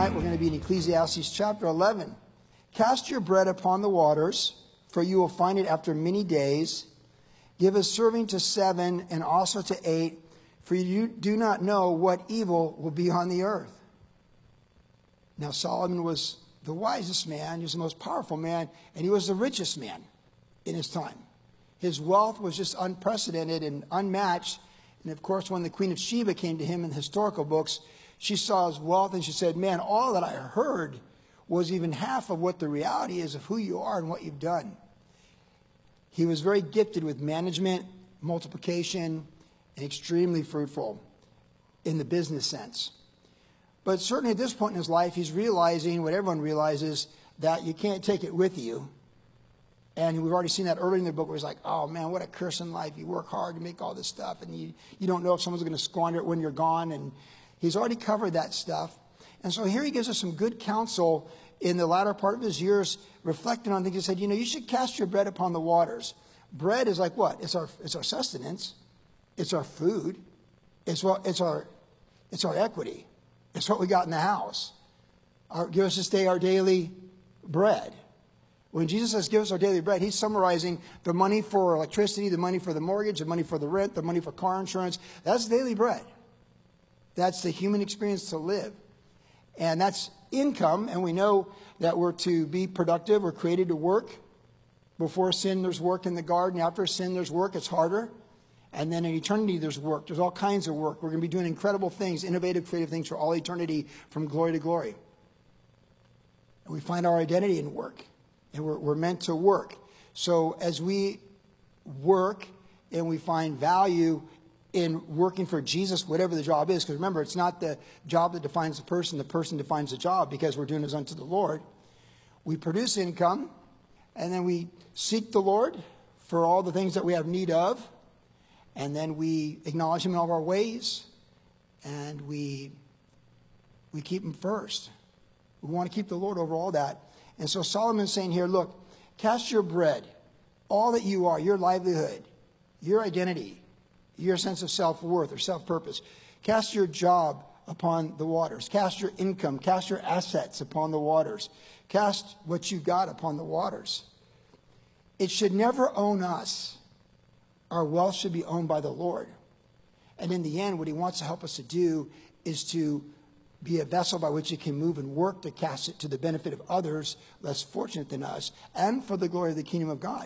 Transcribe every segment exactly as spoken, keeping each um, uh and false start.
tonight we're going to be in Ecclesiastes chapter eleven. Cast your bread upon the waters, for you will find it after many days. Give a serving to seven and also to eight, for you do not know what evil will be on the earth. Now Solomon was the wisest man, he was the most powerful man, and he was the richest man in his time. His wealth was just unprecedented and unmatched. And of course, when the Queen of Sheba came to him in the historical books, she saw his wealth and she said, man, all that I heard was even half of what the reality is of who you are and what you've done. He was very gifted with management, multiplication, and extremely fruitful in the business sense. But certainly at this point in his life, he's realizing what everyone realizes, that you can't take it with you. And we've already seen that earlier in the book where he's like, oh man, what a curse in life. You work hard to make all this stuff and you, you don't know if someone's going to squander it when you're gone. And he's already covered that stuff. And so here he gives us some good counsel in the latter part of his years, reflecting on things. He said, you know, you should cast your bread upon the waters. Bread is like what? It's our, it's our sustenance. It's our food. It's, what, it's, our, it's our equity. It's what we got in the house. Our, give us this day our daily bread. When Jesus says, give us our daily bread, he's summarizing the money for electricity, the money for the mortgage, the money for the rent, the money for car insurance. That's daily bread. That's the human experience to live. And that's income. And we know that we're to be productive. We're created to work. Before sin, there's work in the garden. After sin, there's work. It's harder. And then in eternity, there's work. There's all kinds of work. We're going to be doing incredible things, innovative, creative things for all eternity, from glory to glory. And we find our identity in work. And we're, we're meant to work. So as we work and we find value in working for Jesus, whatever the job is, because remember, it's not the job that defines the person, the person defines the job, because we're doing this unto the Lord. We produce income, and then we seek the Lord for all the things that we have need of, and then we acknowledge him in all of our ways, and we, we keep him first. We want to keep the Lord over all that. And so Solomon's saying here, look, cast your bread, all that you are, your livelihood, your identity, your sense of self-worth or self-purpose. Cast your job upon the waters. Cast your income, cast your assets upon the waters. Cast what you got upon the waters. It should never own us. Our wealth should be owned by the Lord. And in the end, what he wants to help us to do is to be a vessel by which he can move and work to cast it to the benefit of others less fortunate than us and for the glory of the kingdom of God.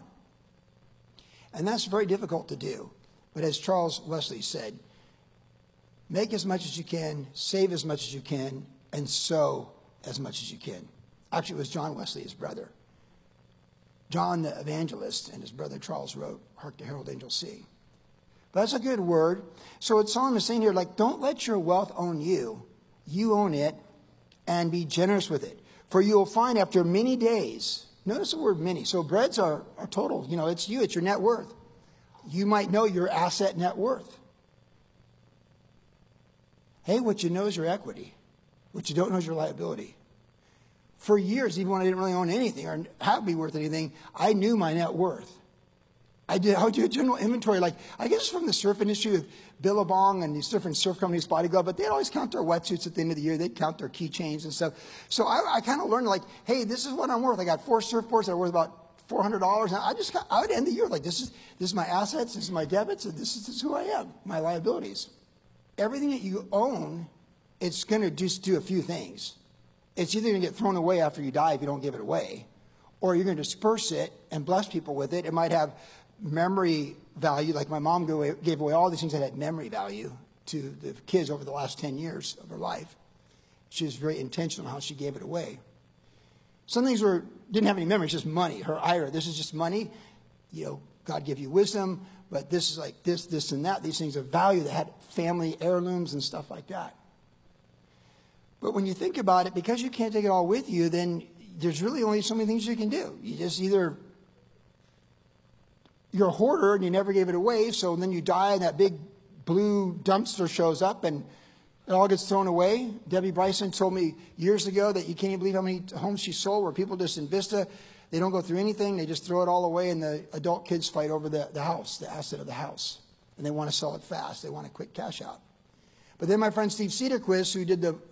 And that's very difficult to do. But as Charles Wesley said, make as much as you can, save as much as you can, and sow as much as you can. Actually, it was John Wesley, his brother. John the evangelist and his brother Charles wrote, Hark the Herald Angels Sing. But that's a good word. So what Solomon is saying here, like, don't let your wealth own you. You own it, and be generous with it. For you will find after many days, notice the word many. So breads are, are total. You know, it's you. It's your net worth. You might know your asset net worth. Hey, what you know is your equity. What you don't know is your liability. For years, even when I didn't really own anything or have be worth anything, I knew my net worth. I did. I would do a general inventory. Like, I guess from the surf industry with Billabong and these different surf companies, Body Glove, but they'd always count their wetsuits at the end of the year. They'd count their keychains and stuff. So I, I kind of learned, like, hey, this is what I'm worth. I got four surfboards that are worth about four hundred dollars. And I just, I would end the year like, this is, this is my assets, this is my debits, and this is, this is who I am, my liabilities. Everything that you own, it's going to just do a few things. It's either going to get thrown away after you die if you don't give it away, or you're going to disperse it and bless people with it. It might have memory value, like my mom gave away all these things that had memory value to the kids over the last ten years of her life. She was very intentional how she gave it away. Some things were didn't have any memory, it's just money. Her I R A, this is just money. You know, God give you wisdom, but this is like this, this, and that. These things of value that had family heirlooms and stuff like that. But when you think about it, because you can't take it all with you, then there's really only so many things you can do. You just either, you're a hoarder and you never gave it away, so then you die and that big blue dumpster shows up and it all gets thrown away. Debbie Bryson told me years ago that you can't even believe how many homes she sold where people just in Vista, they don't go through anything, they just throw it all away and the adult kids fight over the, the house, the asset of the house. And they want to sell it fast. They want a quick cash out. But then my friend Steve Cedarquist, who did the